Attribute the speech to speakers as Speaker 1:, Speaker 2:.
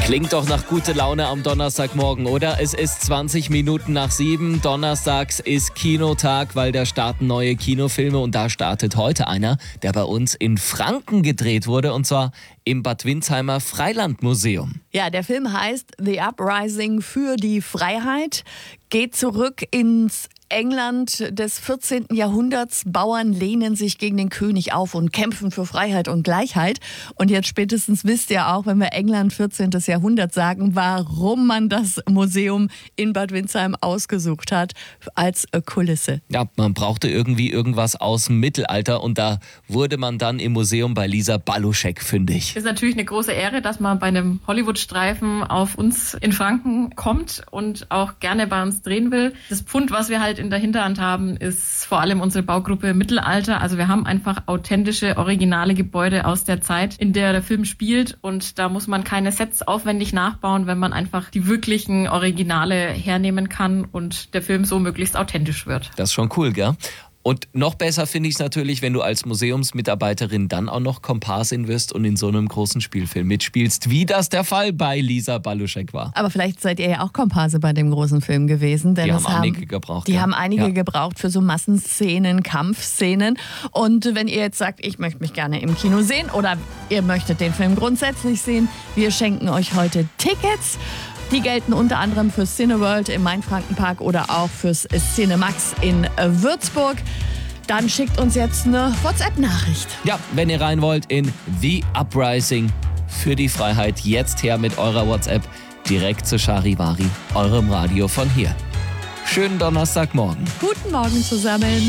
Speaker 1: Klingt doch nach gute Laune am Donnerstagmorgen, oder? Es ist 20 Minuten nach 7. Donnerstags ist Kinotag, weil da starten neue Kinofilme und da startet heute einer, der bei uns in Franken gedreht wurde, und zwar im Bad Windsheimer Freilandmuseum.
Speaker 2: Ja, der Film heißt The Uprising für die Freiheit, geht zurück ins England des 14. Jahrhunderts. Bauern lehnen sich gegen den König auf und kämpfen für Freiheit und Gleichheit. Und jetzt spätestens wisst ihr auch, wenn wir England 14. Jahrhundert sagen, warum man das Museum in Bad Windsheim ausgesucht hat als Kulisse.
Speaker 1: Ja, man brauchte irgendwie irgendwas aus dem Mittelalter und da wurde man dann im Museum bei Lisa Baluschek fündig.
Speaker 3: Es ist natürlich eine große Ehre, dass man bei einem Hollywood-Streifen auf uns in Franken kommt und auch gerne bei uns drehen will. Das Pfund, was wir halt in der Hinterhand haben, ist vor allem unsere Baugruppe Mittelalter. Also wir haben einfach authentische, originale Gebäude aus der Zeit, in der der Film spielt. Und da muss man keine Sets aufwendig nachbauen, wenn man einfach die wirklichen Originale hernehmen kann und der Film so möglichst authentisch wird.
Speaker 1: Das ist schon cool, gell? Und noch besser finde ich es natürlich, wenn du als Museumsmitarbeiterin dann auch noch Komparsin wirst und in so einem großen Spielfilm mitspielst, wie das der Fall bei Lisa Baluschek war.
Speaker 2: Aber vielleicht seid ihr ja auch Komparse bei dem großen Film gewesen. Denn
Speaker 1: Die haben einige gebraucht.
Speaker 2: Die
Speaker 1: ja.
Speaker 2: haben einige
Speaker 1: Ja.
Speaker 2: gebraucht für so Massenszenen, Kampfszenen. Und wenn ihr jetzt sagt, ich möchte mich gerne im Kino sehen oder ihr möchtet den Film grundsätzlich sehen, wir schenken euch heute Tickets. Die gelten unter anderem fürs Cineworld im Mainfrankenpark oder auch fürs Cinemax in Würzburg. Dann schickt uns jetzt eine WhatsApp-Nachricht.
Speaker 1: Ja, wenn ihr rein wollt in The Uprising für die Freiheit, jetzt her mit eurer WhatsApp direkt zu Charivari, eurem Radio von hier. Schönen Donnerstagmorgen.
Speaker 2: Guten Morgen zusammen.